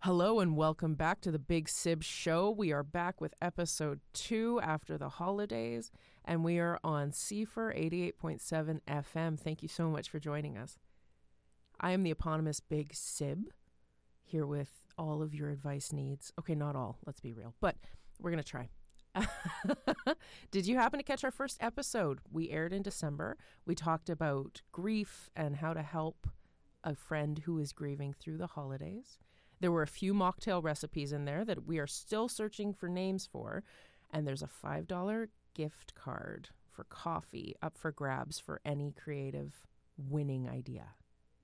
Hello and welcome back to the Big Sib Show. We are back with episode 2 after the holidays, and we are on CFR 88.7 FM. Thank you so much for joining us. I am the eponymous Big Sib, here with all of your advice needs. Okay, not all, let's be real, but we're going to try. Did you happen to catch our first episode? We aired in December. We talked about grief and how to help a friend who is grieving through the holidays. There were a few mocktail recipes in there that we are still searching for names for. And there's a $5 gift card for coffee up for grabs for any creative winning idea.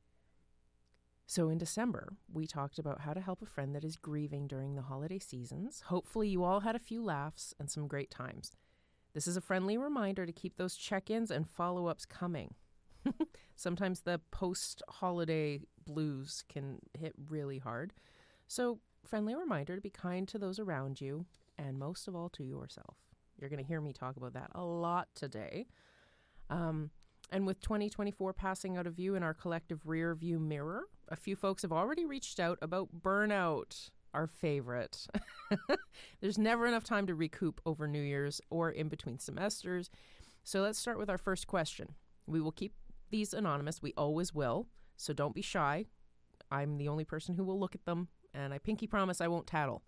So in December, we talked about how to help a friend that is grieving during the holiday seasons. Hopefully you all had a few laughs and some great times. This is a friendly reminder to keep those check-ins and follow-ups coming. Sometimes the post-holiday blues can hit really hard. So, friendly reminder to be kind to those around you, and most of all to yourself. You're going to hear me talk about that a lot today. And with 2024 passing out of view in our collective rear view mirror, a few folks have already reached out about burnout, our favorite. There's never enough time to recoup over New Year's or in between semesters. So let's start with our first question. We will keep these anonymous. We always will. So don't be shy. I'm the only person who will look at them, and I pinky promise I won't tattle.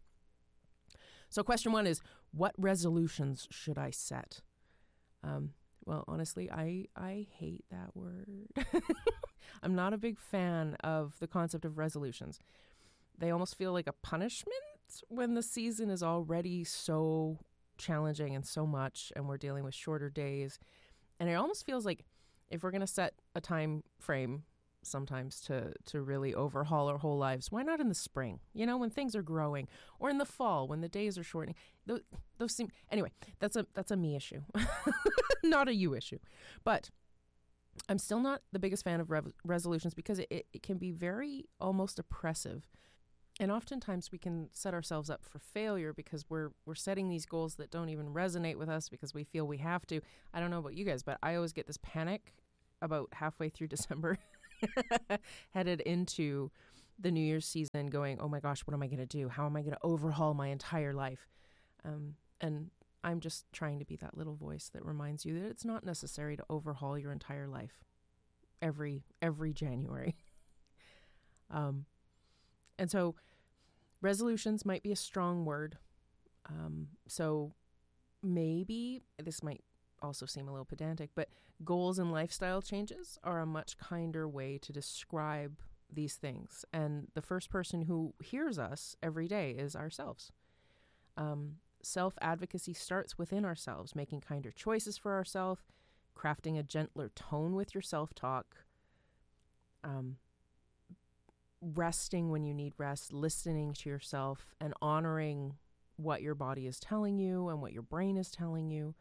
So question 1 is, what resolutions should I set? Well, honestly, I hate that word. I'm not a big fan of the concept of resolutions. They almost feel like a punishment when the season is already so challenging and so much, and we're dealing with shorter days. And it almost feels like if we're going to set a time frame sometimes to really overhaul our whole lives, why not in the spring, when things are growing, or in the fall when the days are shortening? Those seem, anyway, that's a me issue, not a you issue. But I'm still not the biggest fan of resolutions because it can be very almost oppressive. And oftentimes we can set ourselves up for failure because we're setting these goals that don't even resonate with us because we feel we have to. I don't know about you guys, but I always get this panic about halfway through December, headed into the New Year's season going, oh my gosh, what am I going to do? How am I going to overhaul my entire life? And I'm just trying to be that little voice that reminds you that it's not necessary to overhaul your entire life every January. And so resolutions might be a strong word. So maybe this might also seem a little pedantic, but goals and lifestyle changes are a much kinder way to describe these things. And the first person who hears us every day is ourselves. Self-advocacy starts within ourselves, making kinder choices for ourselves, crafting a gentler tone with your self-talk, resting when you need rest, listening to yourself, and honoring what your body is telling you and what your brain is telling you.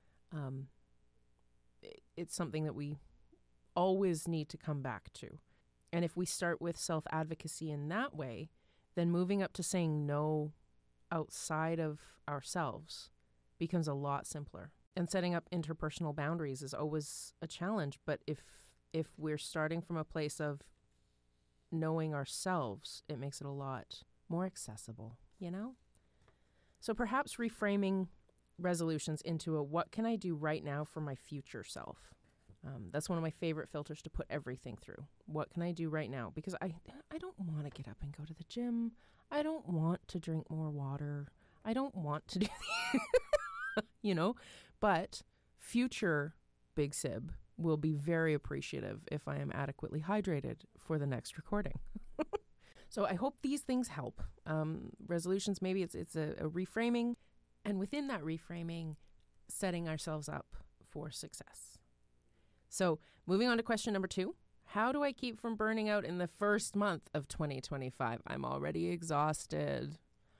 It's something that we always need to come back to. And if we start with self-advocacy in that way, then moving up to saying no outside of ourselves becomes a lot simpler. And setting up interpersonal boundaries is always a challenge. But if we're starting from a place of knowing ourselves, it makes it a lot more accessible, So perhaps reframing resolutions into a what can I do right now for my future self? That's one of my favorite filters to put everything through. What can I do right now? Because I don't want to get up and go to the gym. I don't want to drink more water. I don't want to do, but future Big Sib will be very appreciative if I am adequately hydrated for the next recording. So I hope these things help. Resolutions, maybe it's a reframing. And within that reframing, setting ourselves up for success. So moving on to question number 2, how do I keep from burning out in the first month of 2025? I'm already exhausted.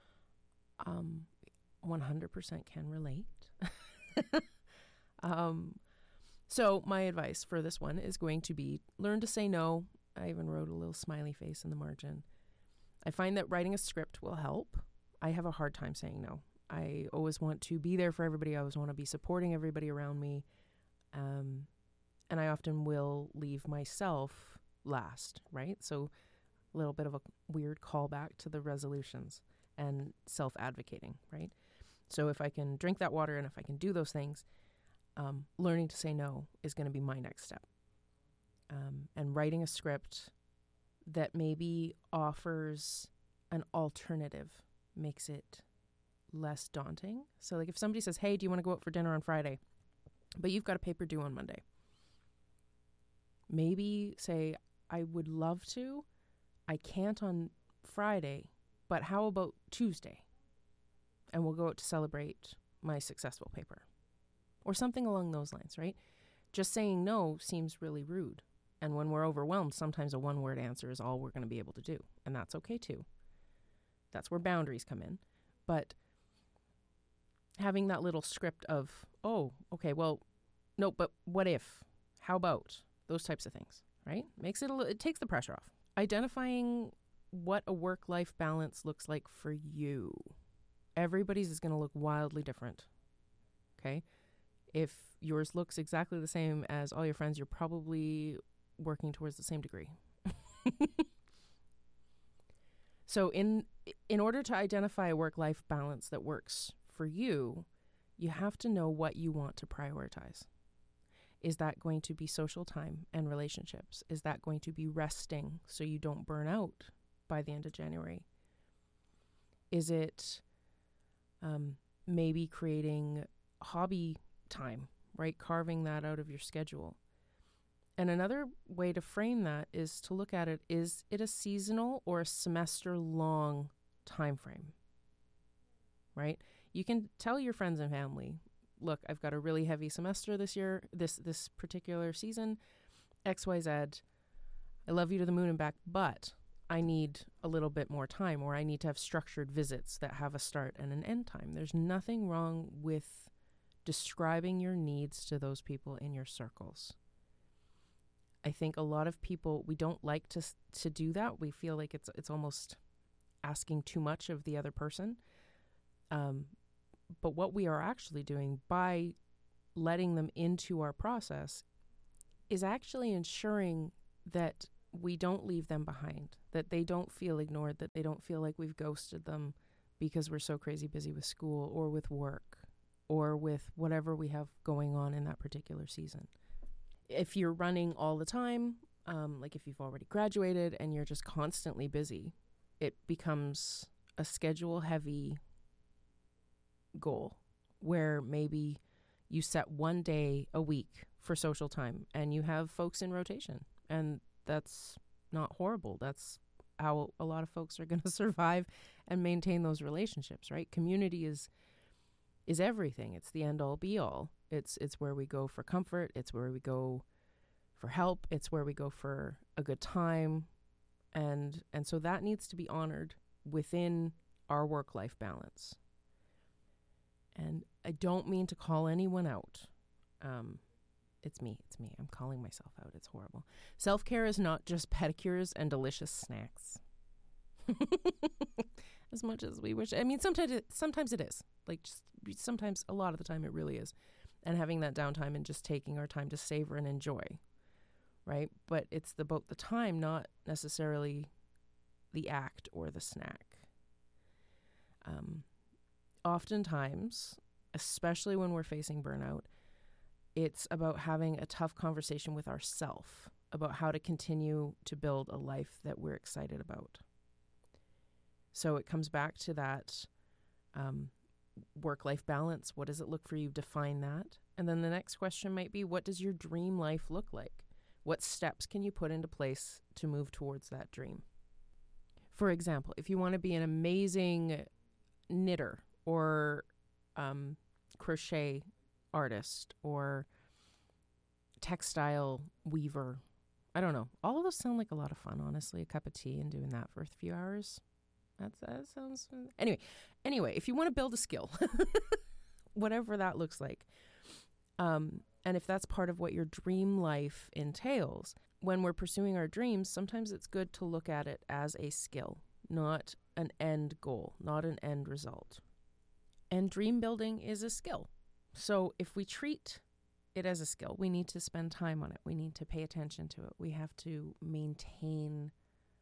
100% can relate. So my advice for this one is going to be learn to say no. I even wrote a little smiley face in the margin. I find that writing a script will help. I have a hard time saying no. I always want to be there for everybody. I always want to be supporting everybody around me. And I often will leave myself last, right? So A little bit of a weird callback to the resolutions and self-advocating, right? So if I can drink that water and if I can do those things, learning to say no is going to be my next step. And writing a script that maybe offers an alternative makes it less daunting. So like if somebody says, hey, do you want to go out for dinner on Friday? But you've got a paper due on Monday. Maybe say, I would love to. I can't on Friday, but how about Tuesday? And we'll go out to celebrate my successful paper. Or something along those lines, right? Just saying no seems really rude. And when we're overwhelmed, sometimes a one-word answer is all we're going to be able to do. And that's okay too. That's where boundaries come in. But having that little script of, oh, okay, well, no, but what if? How about? Those types of things, right? It takes the pressure off. Identifying what a work-life balance looks like for you. Everybody's is going to look wildly different, okay? If yours looks exactly the same as all your friends, you're probably working towards the same degree. So in order to identify a work-life balance that works for you, you have to know what you want to prioritize. Is that going to be social time and relationships? Is that going to be resting so you don't burn out by the end of January? Is it maybe creating hobby time, right? Carving that out of your schedule. And another way to frame that is to look at it, is it a seasonal or a semester-long time frame, right? You can tell your friends and family, look, I've got a really heavy semester this year, this particular season, XYZ. I love you to the moon and back, but I need a little bit more time, or I need to have structured visits that have a start and an end time. There's nothing wrong with describing your needs to those people in your circles. I think a lot of people, we don't like to do that. We feel like it's almost asking too much of the other person. But what we are actually doing by letting them into our process is actually ensuring that we don't leave them behind, that they don't feel ignored, that they don't feel like we've ghosted them because we're so crazy busy with school or with work or with whatever we have going on in that particular season. If you're running all the time, like if you've already graduated and you're just constantly busy, it becomes a schedule-heavy goal where maybe you set one day a week for social time and you have folks in rotation. And that's not horrible. That's how a lot of folks are going to survive and maintain those relationships, right? Community is everything. It's the end all be all. It's where we go for comfort. It's where we go for help. It's where we go for a good time. And so that needs to be honored within our work-life balance. And I don't mean to call anyone out. It's me. I'm calling myself out. It's horrible. Self-care is not just pedicures and delicious snacks. As much as we wish. I mean, sometimes it is. Like, just sometimes, a lot of the time it really is. And having that downtime and just taking our time to savor and enjoy, right? But it's about the time, not necessarily the act or the snack. Oftentimes, especially when we're facing burnout, it's about having a tough conversation with ourselves about how to continue to build a life that we're excited about. So it comes back to that work-life balance. What does it look for you? Define that. And then the next question might be, what does your dream life look like? What steps can you put into place to move towards that dream? For example, if you want to be an amazing knitter or crochet artist or textile weaver, I don't know. All of those sound like a lot of fun, honestly. A cup of tea and doing that for a few hours. That sounds... Anyway, if you want to build a skill, whatever that looks like, and if that's part of what your dream life entails, when we're pursuing our dreams, sometimes it's good to look at it as a skill, not an end goal, not an end result. And dream building is a skill. So if we treat it as a skill, we need to spend time on it. We need to pay attention to it. We have to maintain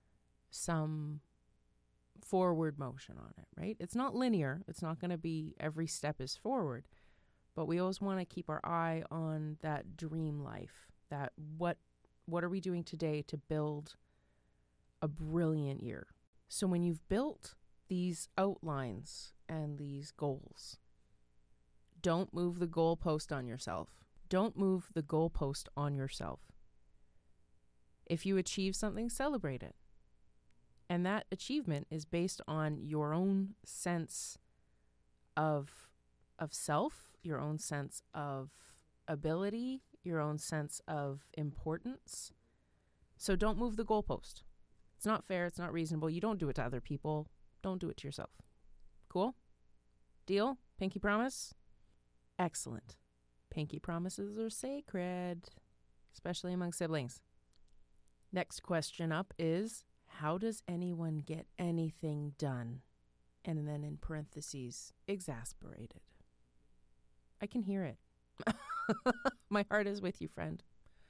some forward motion on it, right? It's not linear. It's not going to be every step is forward, but we always want to keep our eye on that dream life, that what are we doing today to build a brilliant year? So when you've built these outlines and these goals, don't move the goalpost on yourself. Don't move the goalpost on yourself. If you achieve something, celebrate it. And that achievement is based on your own sense of self, your own sense of ability, your own sense of importance. So don't move the goalpost. It's not fair. It's not reasonable. You don't do it to other people. Don't do it to yourself. Cool? Deal? Pinky promise? Excellent. Pinky promises are sacred, especially among siblings. Next question up is, how does anyone get anything done? And then in parentheses, exasperated. I can hear it. My heart is with you, friend.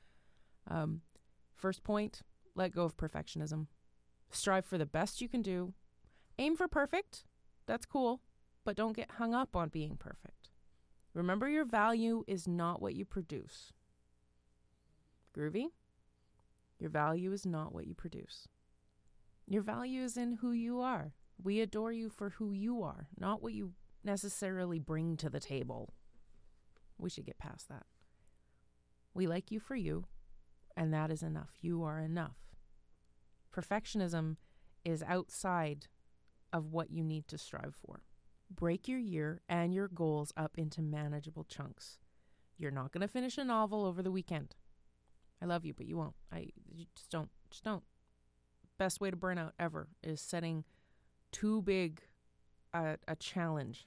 First point, let go of perfectionism. Strive for the best you can do. Aim for perfect. That's cool. But don't get hung up on being perfect. Remember, your value is not what you produce. Groovy? Your value is not what you produce. Your value is in who you are. We adore you for who you are, not what you necessarily bring to the table. We should get past that. We like you for you, and that is enough. You are enough. Perfectionism is outside of what you need to strive for. Break your year and your goals up into manageable chunks. You're not going to finish a novel over the weekend. I love you, but you won't. You just don't. Just don't. Best way to burn out ever is setting too big a challenge.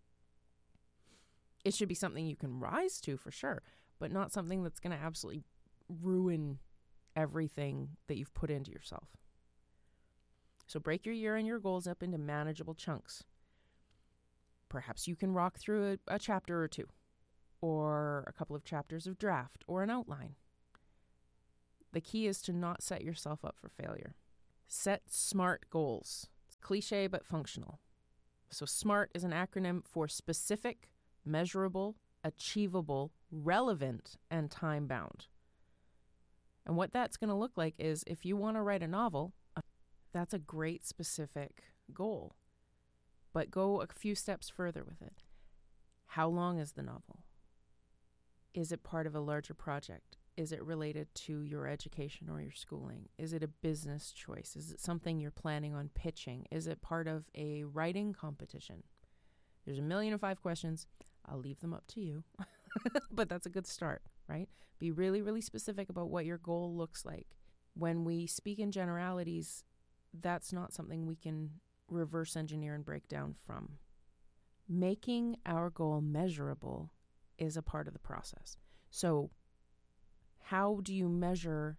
It should be something you can rise to for sure, but not something that's going to absolutely ruin everything that you've put into yourself. So break your year and your goals up into manageable chunks. Perhaps you can rock through a chapter or two, or a couple of chapters of draft, or an outline. The key is to not set yourself up for failure. Set SMART goals. It's cliche but functional. So SMART is an acronym for specific, measurable, achievable, relevant, and time-bound. And what that's going to look like is, if you want to write a novel, that's a great specific goal. But go a few steps further with it. How long is the novel? Is it part of a larger project? Is it related to your education or your schooling? Is it a business choice? Is it something you're planning on pitching? Is it part of a writing competition? There's 1,000,005 questions. I'll leave them up to you. But that's a good start, right? Be really, really specific about what your goal looks like. When we speak in generalities, that's not something we can reverse engineer and break down from. Making our goal measurable is a part of the process. So how do you measure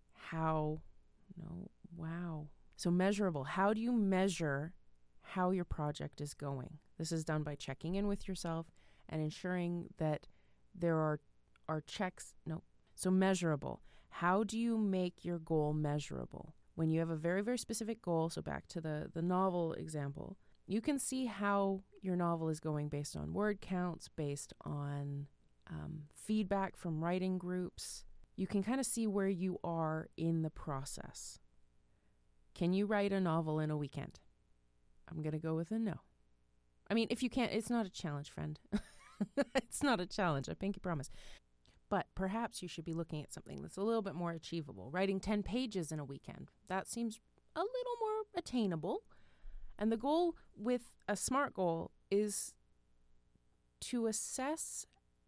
So measurable. How do you measure how your project is going? This is done by checking in with yourself and ensuring that there are checks. So measurable. How do you make your goal measurable? When you have a very, very specific goal, so back to the novel example, you can see how your novel is going based on word counts, based on feedback from writing groups. You can kind of see where you are in the process. Can you write a novel in a weekend? I'm going to go with a no. I mean, if you can't, it's not a challenge, friend. It's not a challenge, I pinky promise. But perhaps you should be looking at something that's a little bit more achievable. Writing 10 pages in a weekend. That seems a little more attainable. And the goal with a SMART goal is to assess.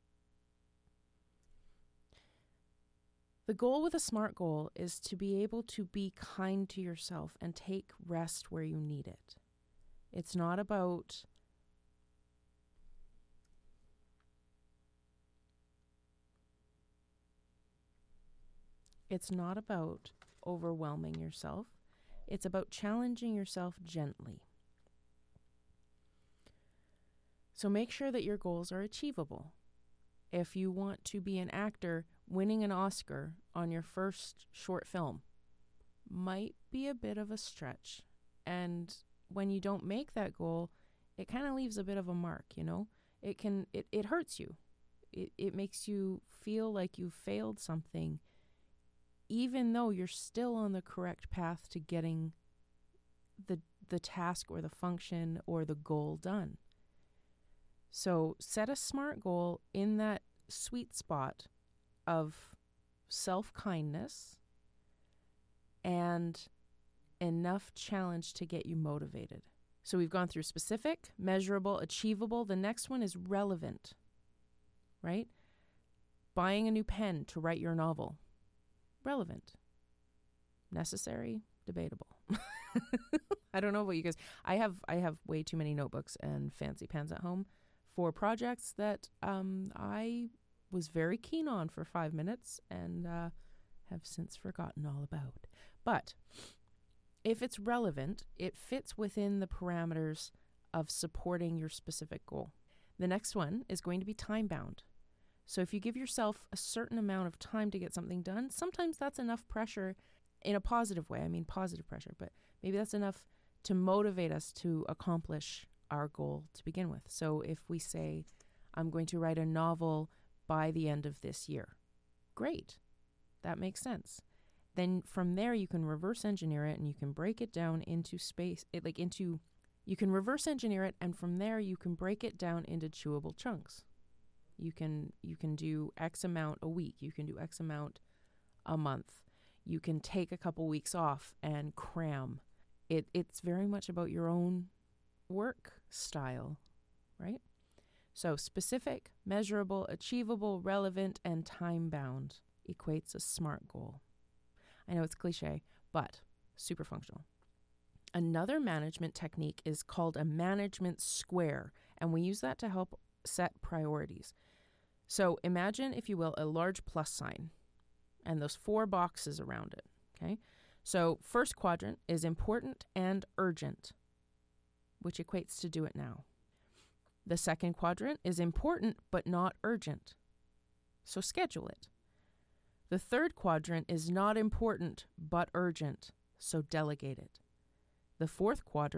The goal with a SMART goal is to be able to be kind to yourself and take rest where you need it. It's not about overwhelming yourself. It's about challenging yourself gently. So make sure that your goals are achievable. If you want to be an actor, winning an Oscar on your first short film might be a bit of a stretch. And when you don't make that goal, it kind of leaves a bit of a mark, you know? It hurts you. It makes you feel like you failed something, even though you're still on the correct path to getting the task or the function or the goal done. So set a SMART goal in that sweet spot of self-kindness and enough challenge to get you motivated. So we've gone through specific, measurable, achievable. The next one is relevant, right? Buying a new pen to write your novel. Relevant. Necessary, debatable. I don't know about you guys. I have way too many notebooks and fancy pens at home for projects that I was very keen on for 5 minutes and have since forgotten all about. But if it's relevant, it fits within the parameters of supporting your specific goal. The next one is going to be time-bound. So if you give yourself a certain amount of time to get something done, sometimes that's enough pressure in a positive way. I mean positive pressure, but maybe that's enough to motivate us to accomplish our goal to begin with. So if we say, I'm going to write a novel by the end of this year, great. That makes sense. Then from there, you can reverse engineer it and you can break it down into you can reverse engineer it, and from there you can break it down into chewable chunks. You can do X amount a week. You can do X amount a month. You can take a couple weeks off and cram. It's very much about your own work style, right? So specific, measurable, achievable, relevant, and time-bound equates a SMART goal. I know it's cliche, but super functional. Another management technique is called a management square, and we use that to help set priorities. So imagine, if you will, a large plus sign and those 4 boxes around it, okay? So first quadrant is important and urgent, which equates to do it now. The second quadrant is important but not urgent, so schedule it. The third quadrant is not important but urgent, so delegate it. The fourth quadrant